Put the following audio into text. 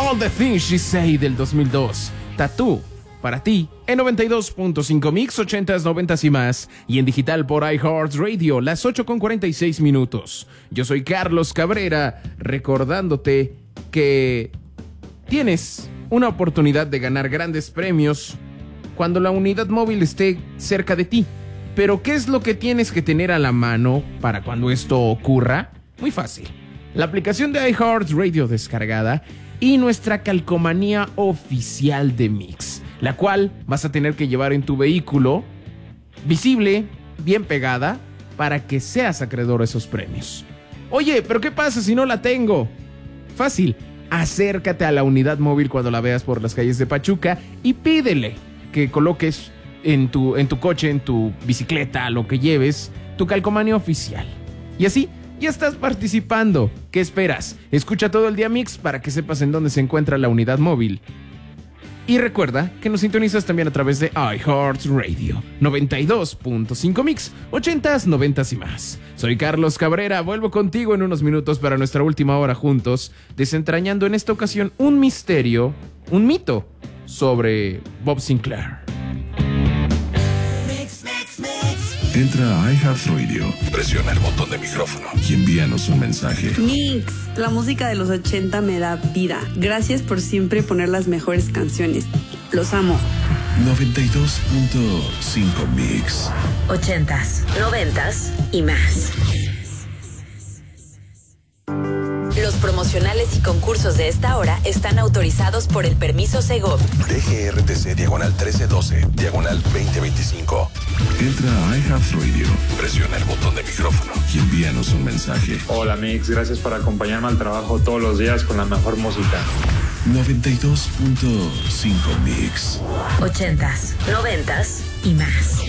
All the Things She Say del 2002. Tattoo, para ti, en 92.5 Mix, 80s, 90s y más, y en digital por iHeartRadio, las 8:46. Yo soy Carlos Cabrera, recordándote que tienes una oportunidad de ganar grandes premios cuando la unidad móvil esté cerca de ti. Pero ¿qué es lo que tienes que tener a la mano para cuando esto ocurra? Muy fácil. La aplicación de iHeartRadio descargada y nuestra calcomanía oficial de Mix, la cual vas a tener que llevar en tu vehículo, visible, bien pegada, para que seas acreedor a esos premios. Oye, ¿pero qué pasa si no la tengo? Fácil, acércate a la unidad móvil cuando la veas por las calles de Pachuca y pídele que coloques en tu coche, en tu bicicleta, lo que lleves, tu calcomanía oficial. Y así ya estás participando. ¿Qué esperas? Escucha todo el día Mix para que sepas en dónde se encuentra la unidad móvil. Y recuerda que nos sintonizas también a través de iHeartRadio 92.5 Mix, 80s, 90s y más. Soy Carlos Cabrera, vuelvo contigo en unos minutos para nuestra última hora juntos, desentrañando en esta ocasión un misterio, un mito sobre Bob Sinclair. Entra a iHeartRadio, presiona el botón de micrófono y envíanos un mensaje. Mix, la música de los 80 me da vida. Gracias por siempre poner las mejores canciones. Los amo. 92.5 Mix. 80s, 90s y más. Los promocionales y concursos de esta hora están autorizados por el permiso Segov. DGRTC /1312, /2025. Entra a iHeartRadio, presiona el botón de micrófono y envíanos un mensaje. Hola Mix, gracias por acompañarme al trabajo todos los días con la mejor música. 92.5 Mix. 80s, 90s y más.